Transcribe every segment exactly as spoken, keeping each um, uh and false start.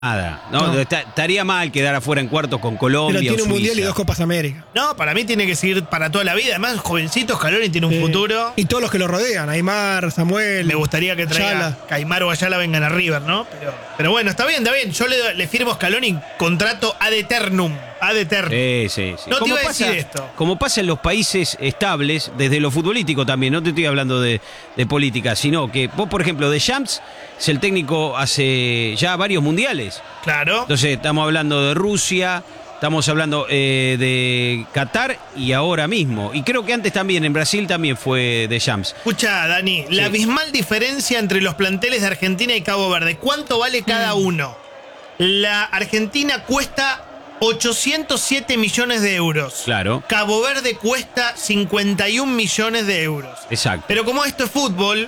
Nada, no, No. está- estaría mal quedar afuera en cuartos con Colombia. Pero tiene o un mundial y Suiza. dos Copas América. No, para mí tiene que seguir para toda la vida. Además, jovencito, Scaloni tiene un Sí. futuro. Y todos los que lo rodean, Aymar, Samuel. Me gustaría que traiga Ayala. que Aymar o Ayala vengan a River, ¿no? Pero, pero bueno, está bien, está bien. Yo le, le firmo a Scaloni contrato ad eternum. Ad eternum. Sí, sí, sí. No te Como iba a pasa- decir esto. Como pasa en los países estables, desde lo futbolístico también, no te estoy hablando de, de política, sino que vos, por ejemplo, de Champs es el técnico hace ya varios mundiales. Claro. Entonces, estamos hablando de Rusia, estamos hablando eh, de Qatar y ahora mismo. Y creo que antes también, en Brasil también fue de Champs. Escucha, Dani, Sí. la abismal diferencia entre los planteles de Argentina y Cabo Verde. ¿Cuánto vale cada uno? La Argentina cuesta ochocientos siete millones de euros. Claro. Cabo Verde cuesta cincuenta y un millones de euros. Exacto. Pero como esto es fútbol,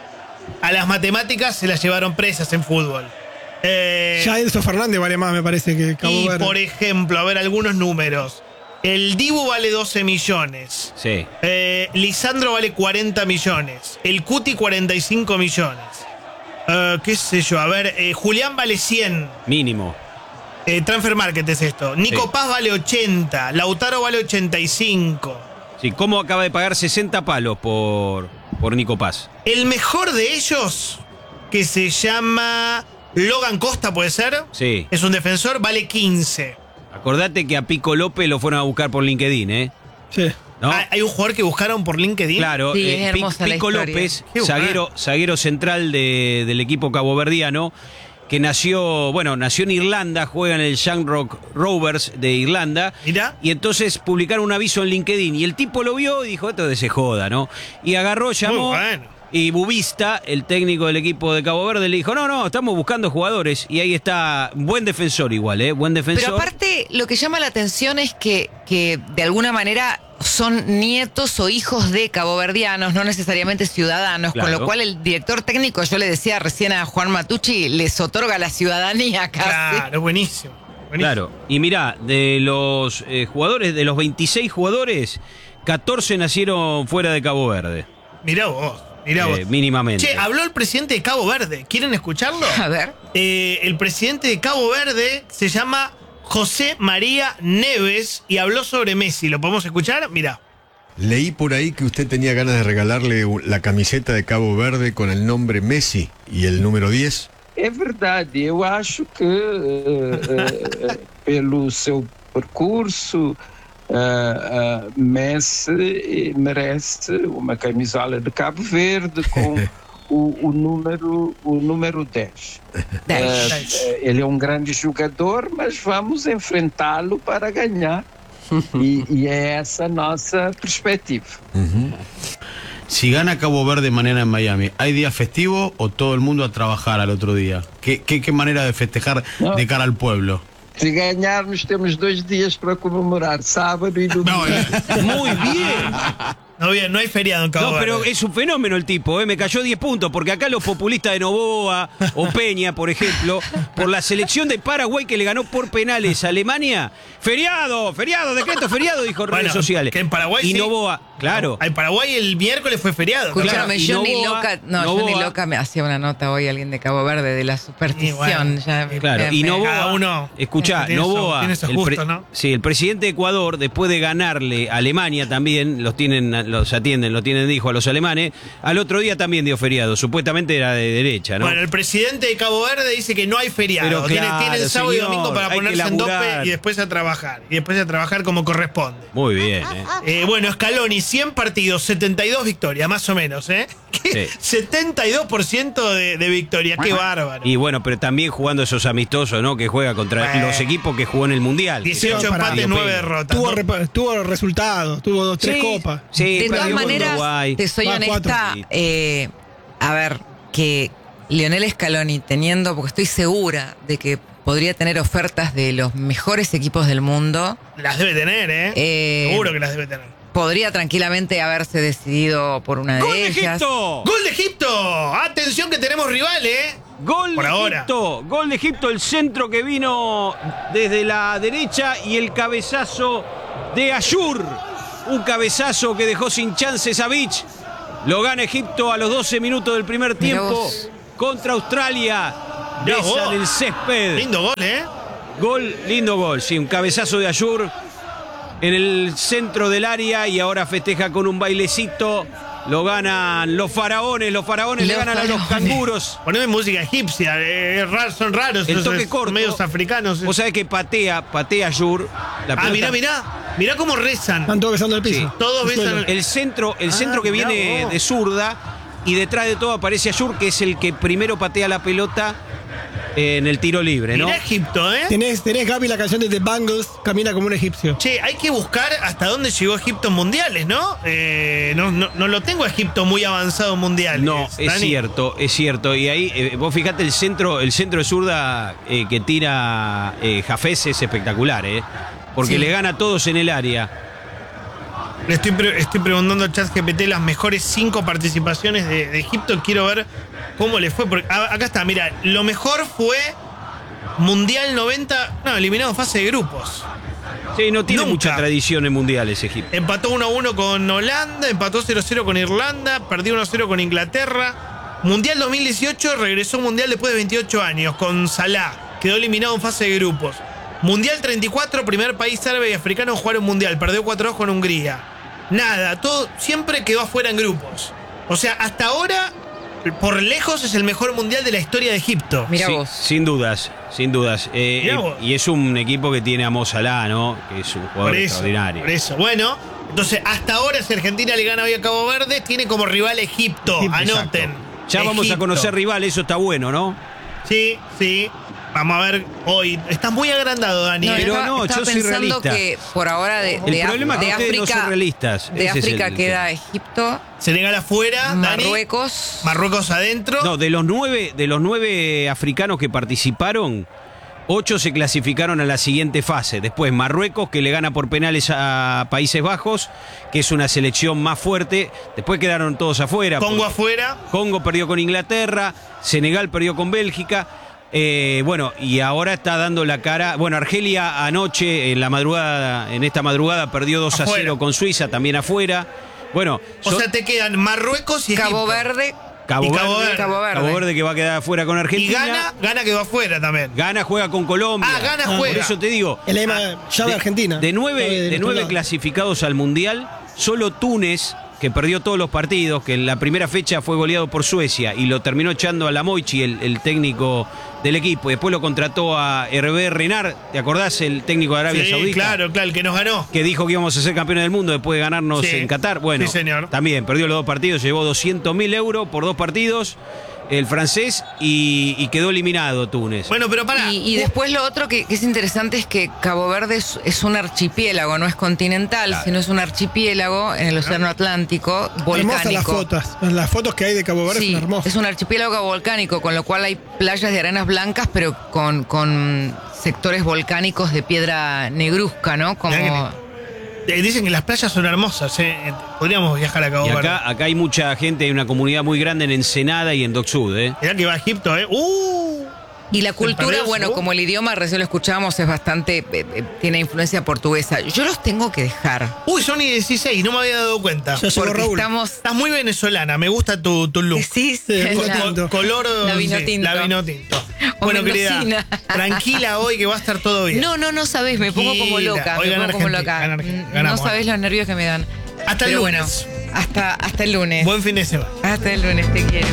a las matemáticas se las llevaron presas en fútbol. Eh, Ya Enzo Fernández vale más, me parece, que Cabo y Verde. por ejemplo, a ver algunos números. El Dibu vale doce millones. Sí. Eh, Lisandro vale cuarenta millones. El Cuti cuarenta y cinco millones. Eh, ¿Qué sé yo? A ver, eh, Julián vale cien. Mínimo. Eh, Transfer Market es esto. Nico Sí. Paz vale ochenta. Lautaro vale ochenta y cinco. Sí, ¿cómo acaba de pagar sesenta palos por, por Nico Paz? El mejor de ellos, que se llama Logan Costa, ¿puede ser? Sí. Es un defensor, vale quince. Acordate que a Pico López lo fueron a buscar por LinkedIn, ¿eh? Sí. ¿No? Ah, hay un jugador que buscaron por LinkedIn. Claro, Sí, eh, es Pi- hermosa la Pico historia. López, Qué bueno. zaguero, zaguero central de- del equipo caboverdiano, que nació, bueno, nació en Irlanda, juega en el Shamrock Rovers de Irlanda. Mirá. Y entonces publicaron un aviso en LinkedIn y el tipo lo vio y dijo, esto de se joda, ¿no? Y agarró, llamó. Muy bueno. Y Bubista, el técnico del equipo de Cabo Verde, le dijo, no, no, estamos buscando jugadores. Y ahí está, buen defensor igual, ¿eh? Buen defensor. Pero aparte, lo que llama la atención es que, que de alguna manera son nietos o hijos de caboverdianos, no necesariamente ciudadanos, con Claro. lo cual el director técnico, yo le decía recién a Juan Matucci, les otorga la ciudadanía casi. Claro, buenísimo. buenísimo. Claro, y mirá, de los eh, jugadores, de los veintiséis jugadores, catorce nacieron fuera de Cabo Verde, Mirá vos, mirá eh, vos. mínimamente. Che, habló el presidente de Cabo Verde. ¿Quieren escucharlo? A ver. Eh, el presidente de Cabo Verde se llama José María Neves y habló sobre Messi. ¿Lo podemos escuchar? Mirá. Leí por ahí que usted tenía ganas de regalarle la camiseta de Cabo Verde con el nombre Messi y el número diez. É verdade, eu acho que eh, eh, pelo seu percurso eh, eh, Messi merece uma camisola de Cabo Verde com o, o número o número dez. Dez. Eh, eh, ele é um grande jogador, mas vamos enfrentá-lo para ganhar. E, e é essa a nossa perspectiva. Si gana Cabo Verde mañana en Miami, ¿hay día festivo o todo el mundo a trabajar al otro día? ¿Qué, qué, qué manera de festejar No. de cara al pueblo? Se ganharmos, temos dois dias para comemorar, sábado e domingo. Muy bien. No, bien, no hay feriado en Cabo No, pero Verde. es un fenómeno el tipo, ¿eh? Me cayó diez puntos, porque acá los populistas de Novoa o Peña, por ejemplo, por la selección de Paraguay que le ganó por penales a Alemania, feriado, feriado, decreto feriado, dijo en Bueno, redes sociales. que en Paraguay y sí. Novoa, claro. En Paraguay el miércoles fue feriado. Claro, Escúchame, y yo ni Novoa- loca, no, yo ni Novoa- loca me hacía una nota hoy alguien de Cabo Verde de la superstición. bueno, ya me- Claro, me- y me- Novoa, Cada uno escuchá, tiene su- Novoa, tiene sus el, pre- gustos, ¿no? sí, el presidente de Ecuador, después de ganarle a Alemania también, los tienen, los atienden, lo tienen, dijo a los alemanes, al otro día también dio feriado, supuestamente era de derecha, ¿no? Bueno, el presidente de Cabo Verde dice que no hay feriado. Pero Tiene- claro, tienen sábado y señor, domingo para hay que ponerse en dope laburar. y después a trabajar. Y después a trabajar como corresponde. Muy bien, ¿eh? Eh, bueno, Scaloni, cien partidos, setenta y dos victorias, más o menos, ¿eh? ¿Qué? Sí. setenta y dos por ciento de, de victoria, qué bárbaro. Y bueno, pero también jugando esos amistosos, ¿no? Que juega contra Bueno. los equipos que jugó en el Mundial. dieciocho para- empates, nueve Pelo. derrotas. Tuvo, ¿no? repa- tuvo resultados, tuvo dos, tres Sí, copas. Sí, De todas perdió con maneras, Uruguay. te soy Va, honesta, cuatro. eh, a ver, que Lionel Scaloni teniendo, porque estoy segura de que podría tener ofertas de los mejores equipos del mundo, Las debe tener, ¿eh? Eh, Seguro que las debe tener. podría tranquilamente haberse decidido por una ¡Gol de de ellas. Egipto! ¡Gol de Egipto! Atención que tenemos rival, ¿eh? Gol Por de ahora. Egipto, gol de Egipto, el centro que vino desde la derecha y el cabezazo de Ayur. Un cabezazo que dejó sin chances a Beach. Lo gana Egipto a los doce minutos del primer Mirá tiempo vos. contra Australia. Mirá besan vos. el césped. Lindo gol, ¿eh? Gol, lindo gol, sí, un cabezazo de Ayur en el centro del área y ahora festeja con un bailecito. Lo ganan los faraones, los faraones Los le ganan a los faraones. canguros. Poneme música egipcia, eh, rar- son raros El esos toque corto. medios africanos. Vos sabés que patea, patea Ayur. La Ah, pelota- mirá, mirá. Mirá cómo rezan. Están todos besando el piso. Sí. Todos El besan suelo. el- El centro, el Ah, centro que mirá viene vos. de zurda y detrás de todo aparece Ayur, que es el que primero patea la pelota en el tiro libre, ¿no? Mirá Egipto, ¿eh? Tenés, tenés, Gaby, la canción de The Bangles, Camina como un egipcio. Che, hay que buscar hasta dónde llegó Egipto en mundiales, ¿no? Eh, no, no, no lo tengo a Egipto muy avanzado en mundiales. No, es Dani. cierto, es cierto. Y ahí, eh, vos fijate, el centro, el centro de zurda eh, que tira eh, Jafés es espectacular, ¿eh? Porque Sí. le gana a todos en el área. Le estoy, pre- estoy preguntando al chat G P T las mejores cinco participaciones de, de Egipto. Quiero ver cómo le fue. Porque, a- acá está, mira, lo mejor fue Mundial noventa. No, eliminado en fase de grupos. Sí, no tiene Nunca. mucha tradición en mundiales Egipto. Empató uno a uno con Holanda, empató cero a cero con Irlanda, perdió uno a cero con Inglaterra. Mundial dos mil dieciocho, regresó a Mundial después de veintiocho años con Salah. Quedó eliminado en fase de grupos. Mundial treinta y cuatro, primer país árabe y africano en jugar un mundial. Perdió cuatro a dos con Hungría. Nada, todo siempre quedó afuera en grupos. O sea, hasta ahora, por lejos, es el mejor mundial de la historia de Egipto. Mirá Sí, vos. sin dudas, sin dudas. Eh, Mirá eh, vos. y es un equipo que tiene a Mo Salah, ¿no? Que es un jugador Por eso, extraordinario. por eso. Bueno, entonces hasta ahora si Argentina le gana hoy a Cabo Verde, tiene como rival Egipto. Egipto, Anoten. Ya vamos a Egipto. conocer rival, eso está bueno, ¿no? Sí, sí. Vamos a ver hoy. Estás muy agrandado, Dani. No, ¿eh? pero estaba, no, estaba yo soy pensando realista. que por ahora de, El de Af- problema es que de ustedes no África, son realistas. de Ese es África el- queda Egipto, Senegal afuera, Dani. Marruecos. Marruecos adentro. No, de los nueve, de los nueve africanos que participaron, ocho se clasificaron a la siguiente fase. Después Marruecos, que le gana por penales a Países Bajos, que es una selección más fuerte. Después quedaron todos afuera. Congo porque afuera. Congo perdió con Inglaterra, Senegal perdió con Bélgica. Eh, bueno, y ahora está dando la cara. Bueno, Argelia anoche, en la madrugada, en esta madrugada, perdió dos a Afuera. cero con Suiza, también afuera. Bueno, O son- sea, te quedan Marruecos y Egipto. Cabo Verde. Cabo, y Cabo Verde, Verde. Cabo Verde. Cabo Verde que va a quedar afuera con Y Argentina. gana, gana que va afuera también. Gana, juega con Colombia. Ah, gana, Por juega. eso te digo. Es la misma llave de, argentina. De nueve, Llave de nuestro nueve lado. clasificados al Mundial, solo Túnez, que perdió todos los partidos, que en la primera fecha fue goleado por Suecia y lo terminó echando a Lamoichi, el, el técnico del equipo. Y después lo contrató a Hervé Renard, ¿te acordás? El técnico de Arabia Sí, Saudita. claro, claro, el que nos ganó. Que dijo que íbamos a ser campeones del mundo después de ganarnos Sí. en Qatar. Bueno, Sí, señor. también perdió los dos partidos, se llevó doscientos mil euros por dos partidos, el francés, y, y quedó eliminado Túnez. Bueno, pero pará. Y, y después lo otro que, que es interesante es que Cabo Verde es, es un archipiélago, no es continental, sino es un archipiélago en el Océano Atlántico, volcánico. Hermosas las fotos. Las fotos que hay de Cabo Verde Sí, son hermosas. es un archipiélago volcánico, con lo cual hay playas de arenas blancas, pero con, con sectores volcánicos de piedra negruzca, ¿no? Como... Mirá Eh, dicen que las playas son hermosas. eh. Podríamos viajar a Cabo Y Verde. acá, acá hay mucha gente, hay una comunidad muy grande en Ensenada y en Dock Sud, ¿eh? Mirá que va a Egipto, ¿eh? ¡Uh! Y la cultura, perdió, bueno, seguro. como el idioma, recién lo escuchábamos, es bastante, eh, eh, tiene influencia portuguesa. Yo los tengo que dejar. Uy, son y dieciséis, no me había dado cuenta. Ya llegó Porque Raúl. estamos... Estás muy venezolana, me gusta tu, tu look. Decís, Sí, la- vino Co- tinto. color La vino sí, tinto. la vino tinto. O Bueno, querida, mendocina. tranquila hoy que va a estar todo bien. No, no, no sabés, me pongo como Tranquila. loca. Hoy Me gana pongo como Argentina, loca. gana Argentina. Mm, Ganamos. No sabés los nervios que me dan. Hasta el Pero lunes. bueno, hasta, hasta el lunes. Buen fin de semana. Hasta el lunes, te quiero.